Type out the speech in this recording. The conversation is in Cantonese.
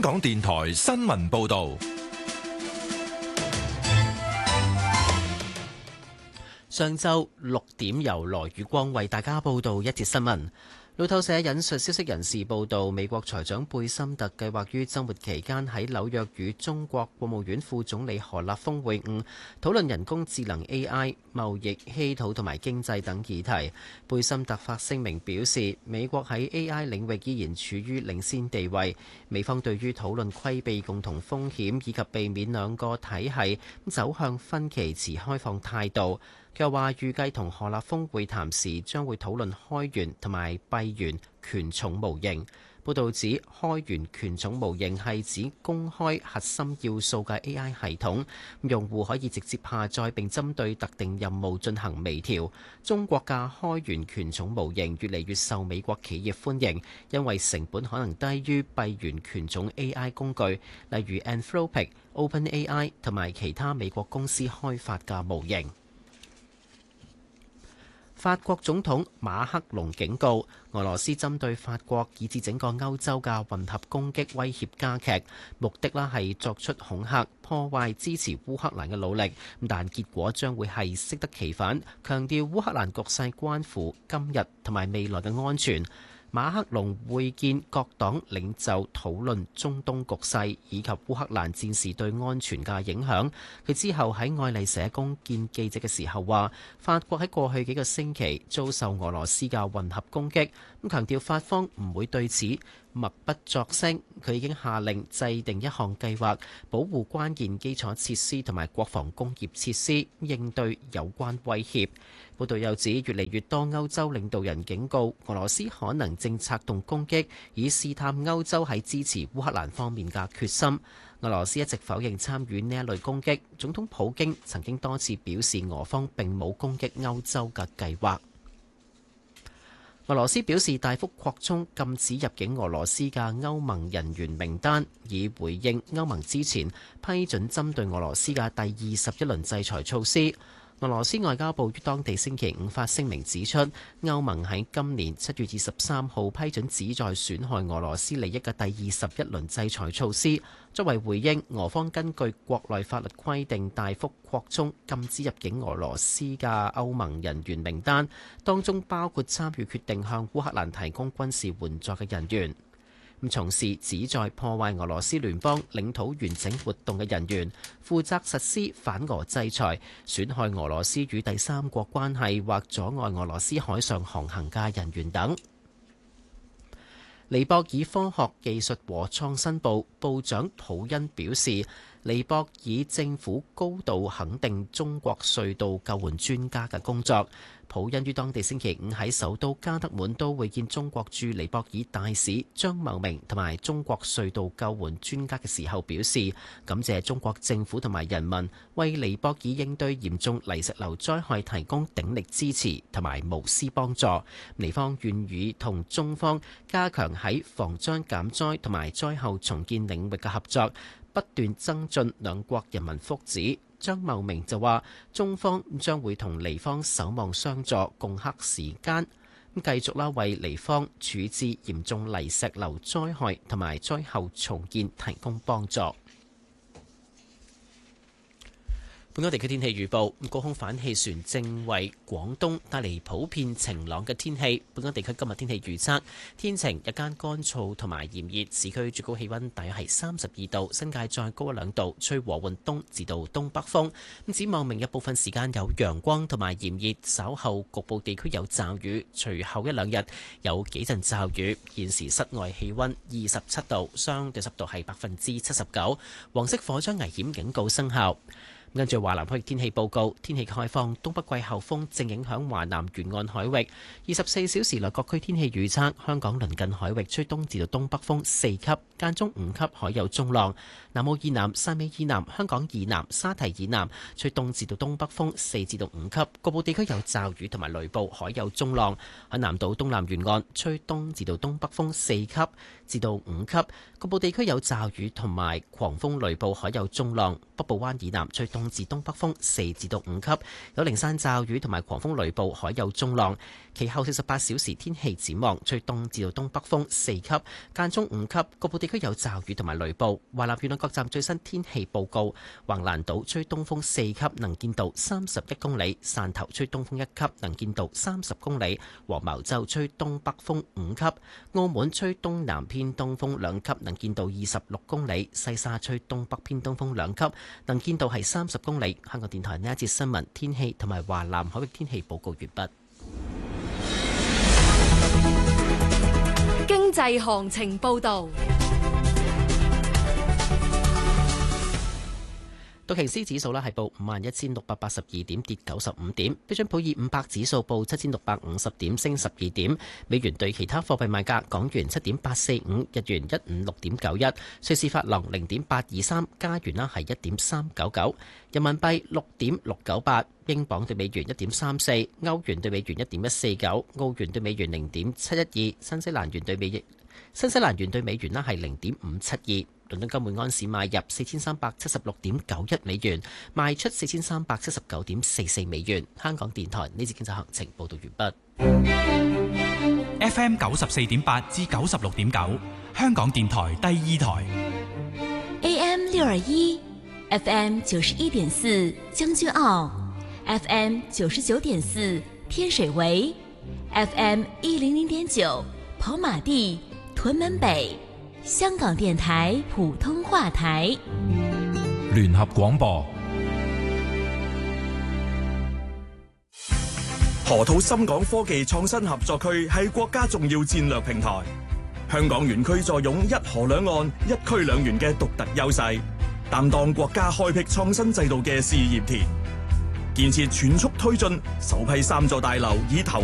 港電台新聞報道。 上晝6點，由羅宇光為大家報道一節新聞。路透社引述消息人士報道，美國財長貝森特計劃於週末期間喺紐約與中國國務院副總理何立峰會晤，討論人工智能 AI、貿易、稀土同埋經濟等議題。貝森特發聲明表示，美國喺 AI 領域依然處於領先地位，美方對於討論規避共同風險以及避免兩個體系走向分歧持開放態度。佢又話預計同何立峰會談時將會討論開源同埋閉源權重模型。報導指開源權重模型係指公開核心要素嘅 AI 系統，用戶可以直接下載並針對特定任務進行微調。中國嘅開源權重模型越嚟越受美國企業歡迎，因為成本可能低於閉源權重 AI 工具，例如 Anthropic、OpenAI 同埋其他美國公司開發嘅模型。法國總統馬克龍警告，俄羅斯針對法國以至整個歐洲嘅混合攻擊威脅加劇，目的係作出恐嚇、破壞支持烏克蘭嘅努力，但結果將會係適得其反。強調烏克蘭局勢關乎今日同埋未來嘅安全。馬克龍會見各黨領袖討論中東局勢以及烏克蘭戰事對安全嘅影響。佢之後喺愛麗舍宮見記者嘅時候話，法國喺過去幾個星期遭受俄羅斯嘅混合攻擊，咁強調法方唔會對此默不作聲。佢已經下令制定一項計劃，保護關鍵基礎設施同埋國防工業設施，應對有關威脅。報道又指，越嚟越多歐洲領導人警告俄羅斯可能正策動攻擊，以試探歐洲喺支持烏克蘭方面嘅決心。俄羅斯一直否認參與呢一類攻擊，總統普京曾經多次表示俄方並冇攻擊歐洲嘅計劃。俄羅斯表示大幅擴充禁止入境俄羅斯嘅歐盟人員名單，以回應歐盟之前批准針對俄羅斯嘅第21輪制裁措施。俄羅斯外交部於當地星期五發聲明指出，歐盟喺今年7月23號批准旨在損害俄羅斯利益嘅第21輪制裁措施，作為回應，俄方根據國內法律規定大幅擴充禁止入境俄羅斯嘅歐盟人員名單，當中包括參與決定向烏克蘭提供軍事援助嘅人員。從事旨在破壞俄羅斯聯邦領土完整活動嘅人員，負責實施反俄制裁、損害俄羅斯與第三國關係或阻礙俄羅斯海上航行嘅人員等。尼泊爾科學技術和創新部部長普恩表示，尼泊爾政府高度肯定中國隧道救援專家嘅工作。普恩於當地星期五喺首都加德滿都會見中國駐尼泊爾大使張茂明同埋中國隧道救援專家嘅時候表示，感謝中國政府同埋人民為尼泊爾應對嚴重泥石流災害提供鼎力支持同埋無私幫助。尼方願意同中方加強喺防災減災同埋災後重建領域嘅合作，不斷增進兩國人民福祉。張茂明就話，中方將會同尼方守望相助，共克時艱，繼續為尼方處置嚴重泥石流災害同埋災後重建提供幫助。本港地區天氣預報，高空反氣旋正為廣東帶嚟普遍晴朗嘅天氣。本港地區今日天氣預測，天晴，日間乾燥同埋炎熱，市區最高氣溫大約係32度，新界再高1-2度，吹和緩東至到東北風。咁展望明日部分時間有陽光同埋炎熱，稍後局部地區有驟雨，隨後1-2日有幾陣驟雨。現時室外氣溫27度，相對濕度係79%，黃色火災危險警告生效。跟住華南區天氣報告，天氣開放，東北季候風正影響華南沿岸海域。24小時內各區天氣預測，香港鄰近海域吹東至到東北風4級，間中5級，海有中浪。南澳以南、汕尾以南、香港以南、沙堤以南吹東至到東北風4至到5級，局部地區有驟雨同埋雷暴，海有中浪。喺南島東南沿岸吹東至到東北風4級至到5級，局部地區有驟雨同埋狂風雷暴，海有中浪。北部灣以南吹東至東北風4至到5級，有零散驟雨同埋狂風雷暴，海有中浪。 其後48小時天氣展望，吹東至到東北風4級，間中5級，局部地區有驟雨同埋雷暴。華南沿岸各站最新天氣報告：橫瀾島吹東風4級，能見度31公里；汕頭吹東風1級，能見度30公里；黃茅洲吹東北風5級；澳門吹東南偏東風2級，能見度26公里；西沙吹東北偏東風2級，能見度係30公里。香港電台呢一節新聞天氣同埋華南海域天氣報告完畢。 經濟行情報導。 道瓊斯指數係報51,682點，跌95點。標準普爾500指數報7,650點，升12點。美元對其他貨幣賣價：港元7.845，日元156.91，瑞士法郎0.823，加元係1.399，人民幣6.698，英鎊對美元1.34，歐元對美元1.149，澳元對美元0.712，新西蘭元對美元係0.572。倫敦金每安士買入4376.91美元，賣出4379.44美元。香港電台呢節經濟行情報道完畢。FM 94.8至96.9，香港電台第2台。 AM 621 FM 91.4將軍澳 FM 99.4天水圍 FM 100.9跑馬地屯門北。香港電台普通話台， 聯合廣播。 河套深港科技創新合作區係國家重要戰略平台，香港園區坐擁一河兩岸、一區兩園嘅獨特優勢，擔當國家開闢創新制度嘅試驗田，建設全速推進，首批3座大樓已投